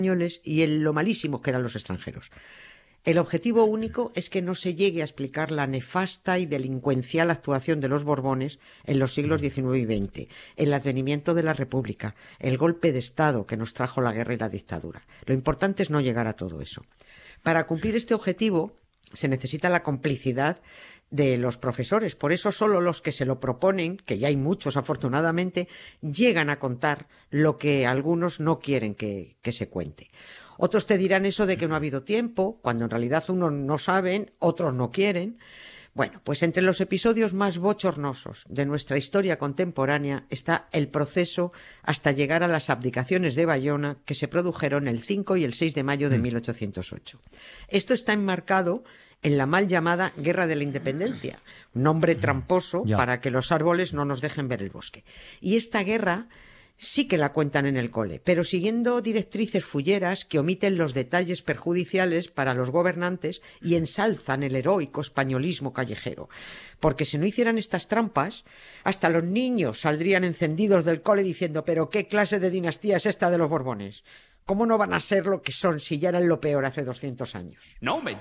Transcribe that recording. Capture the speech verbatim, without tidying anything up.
españoles y en lo malísimos que eran los extranjeros. El objetivo único es que no se llegue a explicar la nefasta y delincuencial actuación de los Borbones en los siglos diecinueve y veinte, el advenimiento de la República, el golpe de Estado que nos trajo la guerra y la dictadura. Lo importante es no llegar a todo eso. Para cumplir este objetivo se necesita la complicidad de los profesores. Por eso solo los que se lo proponen, que ya hay muchos afortunadamente, llegan a contar lo que algunos no quieren que, que se cuente. Otros te dirán eso de que no ha habido tiempo, cuando en realidad unos no saben, otros no quieren. Bueno, pues entre los episodios más bochornosos de nuestra historia contemporánea está el proceso hasta llegar a las abdicaciones de Bayona que se produjeron el cinco y el seis de mayo de mil ochocientos ocho. Esto está enmarcado en la mal llamada Guerra de la Independencia, un nombre tramposo Ya. para que los árboles no nos dejen ver el bosque. Y esta guerra sí que la cuentan en el cole, pero siguiendo directrices fulleras que omiten los detalles perjudiciales para los gobernantes y ensalzan el heroico españolismo callejero. Porque si no hicieran estas trampas, hasta los niños saldrían encendidos del cole diciendo «¿Pero qué clase de dinastía es esta de los Borbones? ¿Cómo no van a ser lo que son si ya eran lo peor hace doscientos años?» No me